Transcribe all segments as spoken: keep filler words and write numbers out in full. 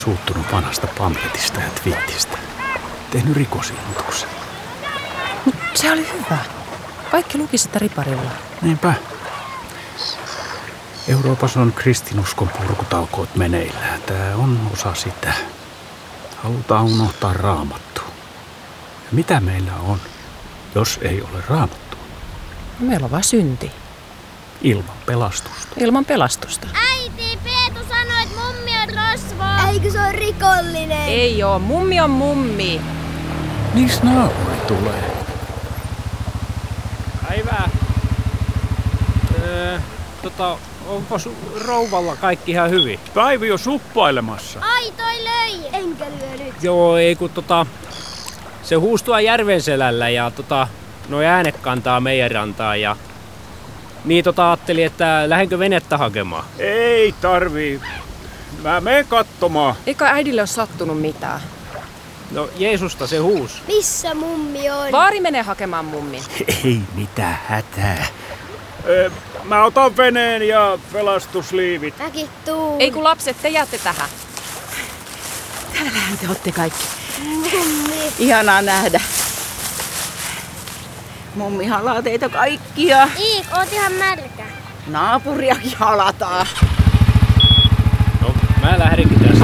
Suuttunut vanhasta pamfletista ja twiitistä. Tehnyt rikosilmoituksen. Se oli hyvä. Kaikki luki sitä riparilla. Niinpä. Euroopassa on kristinuskon purkutalkoot meneillään. Tää on osa sitä. Halutaan unohtaa Raamattu. Ja mitä meillä on, jos ei ole Raamattua? Meillä on vaan synti. Ilman pelastusta. Ilman pelastusta. Äiti, Peetu sanoi, että mummi on rosvo. Eikö se ole rikollinen? Ei oo, mummi on mummi. Niis naapuri tulee. Päivää. Öö, tota, onko su- rouvalla kaikki ihan hyvin? Päivi on suppailemassa. Ai, toi löi. Enkä lyönyt. Joo, ei kun tota, se huustua järven selällä ja tota, noi äänet kantaa meidän rantaan ja niin tota ajattelin, että lähdenkö venettä hakemaan. Ei tarvii. Mä menen katsomaan. Eikä äidille ole sattunut mitään. No Jeesusta se huus. Missä mummi on? Vaari menee hakemaan mummin. Ei mitään hätää. Ö, mä otan veneen ja pelastusliivit. Mäkin tuun. Ei kun lapset, te jäätte tähän. Täällähän te olette kaikki. Mummi. Ihanaa nähdä. Mummi halaa teitä kaikkia. Iik, oot ihan märkä. Naapuriakin halataan. No, mä lähdenkin tästä.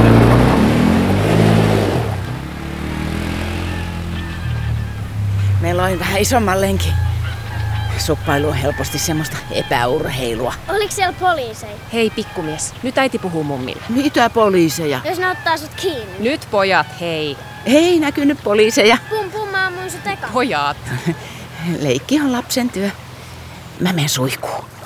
Meillä on vähän isomman lenkin. Suppailu on helposti semmoista epäurheilua. Oliko siellä poliiseja? Hei pikkumies, nyt äiti puhuu mummille. Mitä poliiseja? Jos ne ottaa sut kiinni. Nyt pojat, hei. Ei näkynyt poliiseja. Pum pum, mä ammuin sut eka. Pojat. Leikki on lapsen työ. Mä menen suihkuun.